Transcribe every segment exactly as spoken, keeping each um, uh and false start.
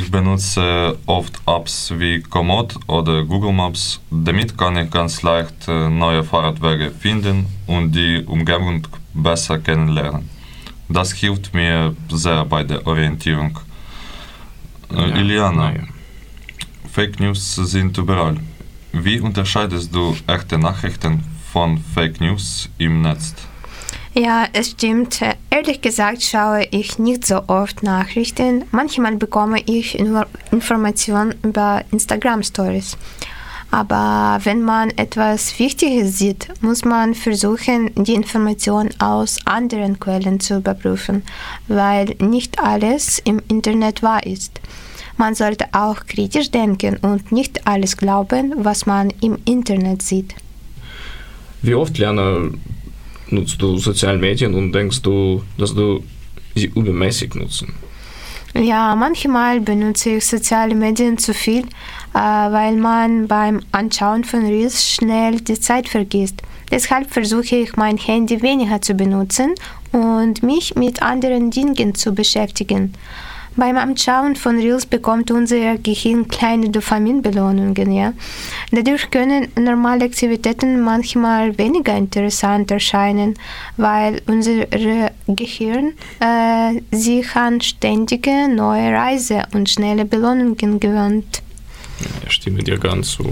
Ich benutze oft Apps wie Komoot oder Google Maps. Damit kann ich ganz leicht neue Fahrradwege finden und die Umgebung besser kennenlernen. Das hilft mir sehr bei der Orientierung. Ja, Iliana, ja. Fake News sind überall. Wie unterscheidest du echte Nachrichten von Fake News im Netz? Ja, es stimmt. Ehrlich gesagt schaue ich nicht so oft Nachrichten. Manchmal bekomme ich Informationen über Instagram-Stories. Aber wenn man etwas Wichtiges sieht, muss man versuchen, die Information aus anderen Quellen zu überprüfen, weil nicht alles im Internet wahr ist. Man sollte auch kritisch denken und nicht alles glauben, was man im Internet sieht. Wie oft, Liana, nutzt du soziale Medien und denkst du, dass du sie übermäßig nutzen? Ja, manchmal benutze ich soziale Medien zu viel, äh, weil man beim Anschauen von Reels schnell die Zeit vergisst. Deshalb versuche ich, mein Handy weniger zu benutzen und mich mit anderen Dingen zu beschäftigen. Beim Anschauen von Reels bekommt unser Gehirn kleine Dopaminbelohnungen. Ja? Dadurch können normale Aktivitäten manchmal weniger interessant erscheinen, weil unser Gehirn äh, sich an ständige neue Reise und schnelle Belohnungen gewöhnt. Ja, stimme dir ganz zu.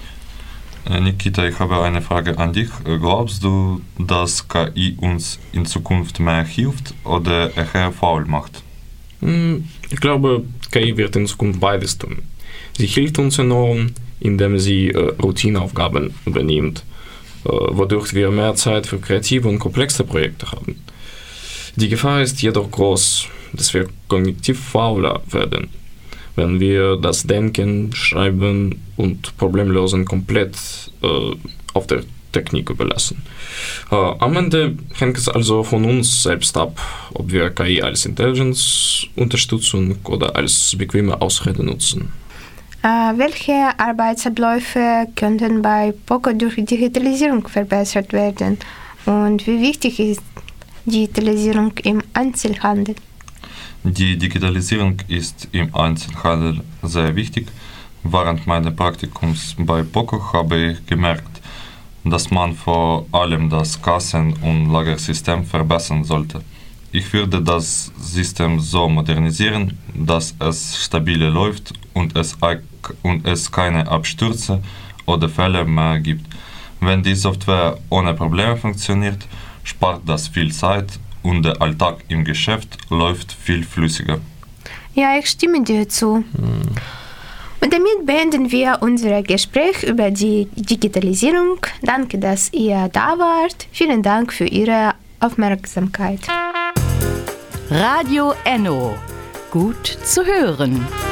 Nikita, ich habe eine Frage an dich. Glaubst du, dass K I uns in Zukunft mehr hilft oder eher faul macht? Ich glaube, K I wird in Zukunft beides tun. Sie hilft uns enorm, indem sie äh, Routineaufgaben übernimmt, äh, wodurch wir mehr Zeit für kreative und komplexe Projekte haben. Die Gefahr ist jedoch groß, dass wir kognitiv fauler werden, wenn wir das Denken, Schreiben und Problemlösen komplett äh, auf der Technik überlassen. Äh, am Ende hängt es also von uns selbst ab, ob wir K I als Intelligence-Unterstützung oder als bequeme Ausrede nutzen. Äh, welche Arbeitsabläufe könnten bei Poco durch Digitalisierung verbessert werden? Und wie wichtig ist Digitalisierung im Einzelhandel? Die Digitalisierung ist im Einzelhandel sehr wichtig. Während meines Praktikums bei Poco habe ich gemerkt, dass man vor allem das Kassen- und Lagersystem verbessern sollte. Ich würde das System so modernisieren, dass es stabil läuft und es, und es keine Abstürze oder Fehler mehr gibt. Wenn die Software ohne Probleme funktioniert, spart das viel Zeit und der Alltag im Geschäft läuft viel flüssiger. Ja, ich stimme dir zu. Hm. Und damit beenden wir unser Gespräch über die Digitalisierung. Danke, dass ihr da wart. Vielen Dank für Ihre Aufmerksamkeit. Radio Enno. Gut zu hören.